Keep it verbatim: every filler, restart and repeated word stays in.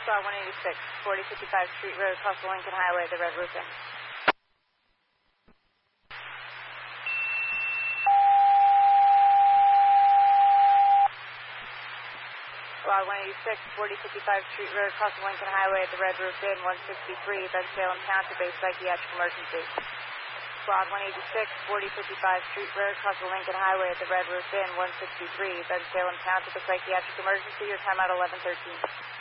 Squad one eighty-six, forty fifty-five Street Road, across the Lincoln Highway, the Red Roof Inn. Squad one eighty-six, forty fifty-five Street Road, across the Lincoln Highway, the Red Roof Inn, one sixty-three, Bensalem Township, a psychiatric emergency. Squad one eighty-six, forty fifty-five Street Road, across the Lincoln Highway, the Red Roof Inn, one sixty-three, Bensalem Township, a psychiatric emergency. Your time out eleven thirteen.